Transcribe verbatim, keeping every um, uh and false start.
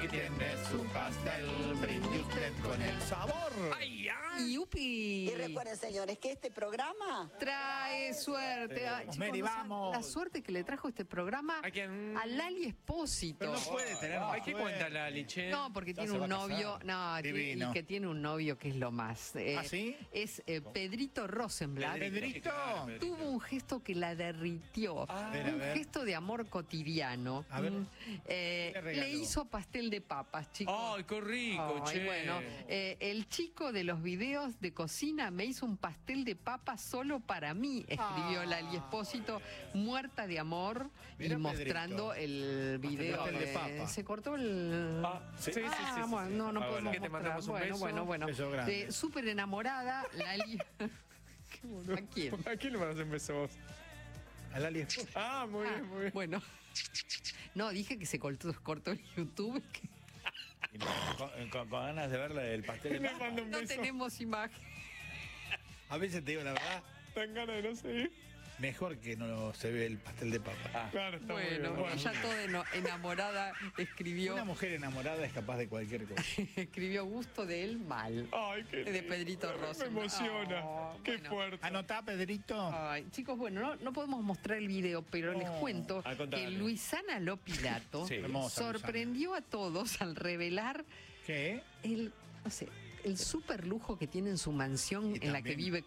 y tiene su pastel. Brinde usted con el sabor. ¡Ay, ay! Y Upi. Y recuerden, señores, que este programa Trae suerte. Ay, chicos, Mary, no saben vamos. la suerte que le trajo este programa ¿A quién? a Lali Espósito. Pero no puede tener Ay, más ¿qué suerte. cuenta Lali, che? No, porque Ya tiene se va un a casar. novio, no, tiene- Divino. y que tiene un novio que es lo más. Eh, ¿Ah, sí? Es eh, Pedrito Rosenblatt. Pedrito. Tuvo un gesto que la derritió. A ver, a un ver. gesto de amor cotidiano. A ver. Mm, eh, ¿Qué le regaló? le hizo pastel de papas, chicos. ¡Ay, qué rico, Ay, che! bueno, eh, el chico de los videos de cocina me hizo un pastel de papas solo para mí, escribió Ah. Lali Espósito, muerta de amor, Mira, y mostrando Pedrito. el video. Pastel de de- papa. Se cortó el... Ah, sí, sí, sí, sí, Ah, sí, bueno, sí. no, no Ah, podemos bueno. Que te mostrar. mandamos un bueno, beso. bueno, bueno. Beso grande. Eh, Súper enamorada, Lali... Qué bueno. ¿A quién? ¿A quién le mandas un beso vos? A Lali Espósito. Ah, muy bien, muy bien. Bueno. No, dije que se cortó, cortó el YouTube. que Y Con, con- con ganas de verle el pastel de Le papa. mando un no beso. tenemos imagen. A veces te digo la verdad, Tan ganas de no seguir. mejor que no se ve el pastel de papa. Claro, está Bueno, muy bien. ella toda eno- enamorada escribió... Una mujer enamorada es capaz de cualquier cosa. Escribió gusto de él mal. Ay, qué De Pedrito lindo. Rosa. Me emociona. Oh, qué bueno. fuerte. Anotá, Pedrito. Ay, chicos, bueno, no, no podemos mostrar el video, pero No, les cuento al que contrario. Luisana Lopilato Sí. Hermosa, sorprendió a todos al revelar ¿Qué? el, no sé, el super lujo que tiene en su mansión Y en la que también vive